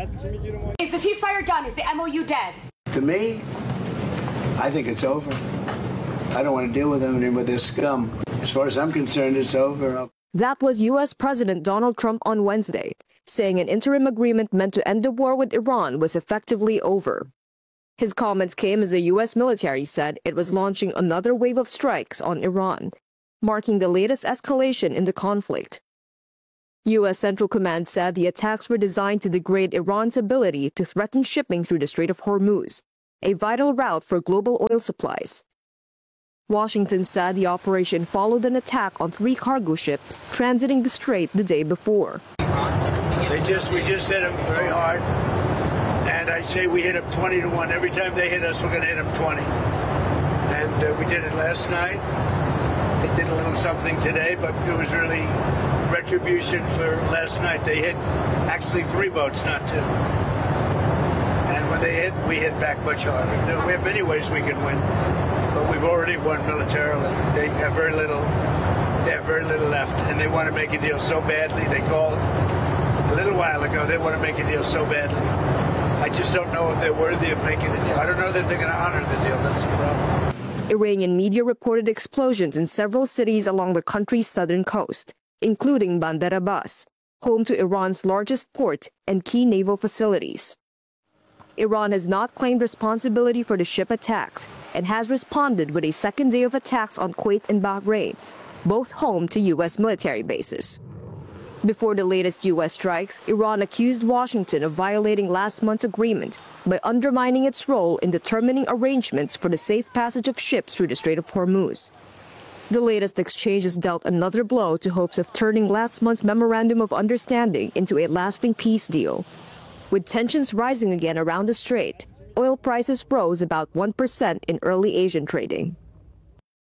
Is the ceasefire done? Is the MOU dead? To me, I think it's over. I don't want to deal with them anymore. They're scum. As far as I'm concerned, it's over. That was U.S. President Donald Trump on Wednesday, saying an interim agreement meant to end the war with Iran was effectively over. His comments came as the U.S. military said it was launching another wave of strikes on Iran, marking the latest escalation in the conflict. U.S. Central Command said the attacks were designed to degrade Iran's ability to threaten shipping through the Strait of Hormuz, a vital route for global oil supplies. Washington said the operation followed an attack on 3 cargo ships transiting the strait the day before. We just hit them very hard, and I'd say we hit them 20-1. Every time they hit us, we're going to hit them 20. And we did it last night. They did a little something today, but it was really retribution for last night. They hit actually 3 boats, not 2. And when they hit, we hit back much harder. We have many ways we can win, but we've already won militarily. They have very little left, and they want to make a deal so badly. They called a little while ago. They want to make a deal so badly. I just don't know if they're worthy of making a deal. I don't know that they're going to honor the deal. That's the problem. Iranian media reported explosions in several cities along the country's southern coast, including Bandar Abbas, home to Iran's largest port and key naval facilities. Iran has not claimed responsibility for the ship attacks and has responded with a second day of attacks on Kuwait and Bahrain, both home to U.S. military bases. Before the latest U.S. strikes, Iran accused Washington of violating last month's agreement by undermining its role in determining arrangements for the safe passage of ships through the Strait of Hormuz. The latest exchanges dealt another blow to hopes of turning last month's Memorandum of Understanding into a lasting peace deal. With tensions rising again around the strait, oil prices rose about 1% in early Asian trading.